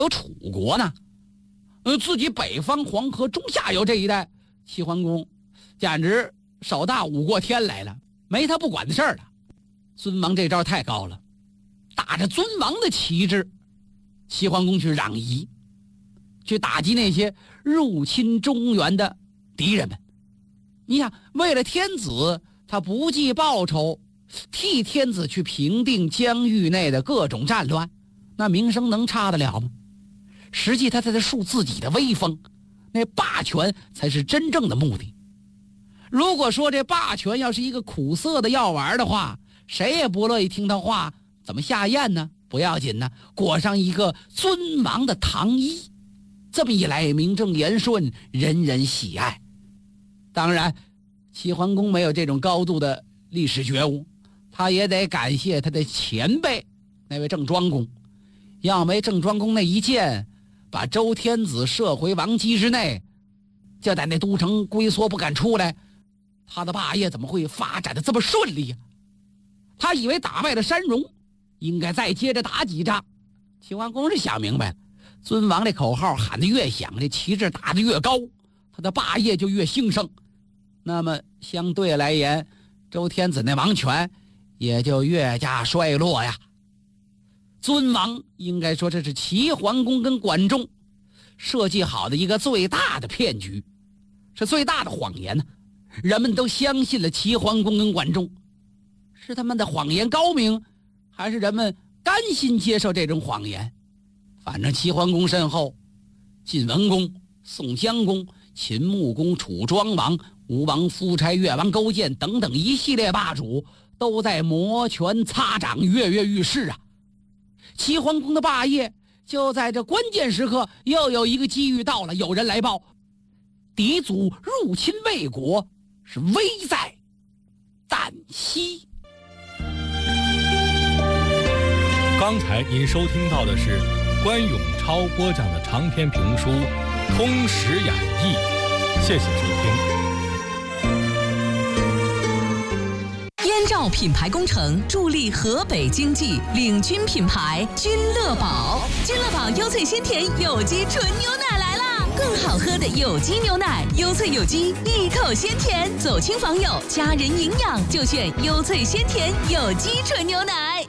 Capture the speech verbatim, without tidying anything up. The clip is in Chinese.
有楚国呢，呃，自己北方黄河中下游这一带，齐桓公简直手大舞过天来了，没他不管的事儿了。尊王这招太高了，打着尊王的旗帜，齐桓公去攘夷，去打击那些入侵中原的敌人们。你想，为了天子，他不计报酬，替天子去平定疆域内的各种战乱，那名声能差得了吗？实际他在这树自己的威风，那霸权才是真正的目的。如果说这霸权要是一个苦涩的药丸的话，谁也不乐意听他话，怎么下咽呢？不要紧呢，裹上一个尊王的糖衣，这么一来名正言顺，人人喜爱。当然齐桓公没有这种高度的历史觉悟，他也得感谢他的前辈那位郑庄公，要没郑庄公那一剑把周天子射回王畿之内，就在那都城龟缩不敢出来，他的霸业怎么会发展的这么顺利呀？他以为打败了山戎，应该再接着打几仗。齐桓公是想明白了，尊王这口号喊得越响，这旗帜打得越高，他的霸业就越兴盛。那么相对来言，周天子那王权也就越加衰落呀。尊王应该说这是齐桓公跟管仲设计好的一个最大的骗局，是最大的谎言呢。人们都相信了齐桓公跟管仲，是他们的谎言高明，还是人们甘心接受这种谎言？反正齐桓公身后，晋文公、宋襄公、秦穆公、楚庄王、吴王夫差、越王勾践等等一系列霸主都在摩拳擦掌，跃跃欲试啊。齐桓公的霸业就在这关键时刻又有一个机遇到了，有人来报，敌族入侵魏国，是危在旦夕。 刚才您收听到的是关永超播讲的长篇评书《通史演义》，谢谢收听。 燕赵品牌工程助力河北经济，领军品牌君乐宝。君乐宝优萃鲜甜有机纯牛奶来啦！更好喝的有机牛奶，优萃有机，一口鲜甜。走亲访友，家人营养，就选优萃鲜甜有机纯牛奶。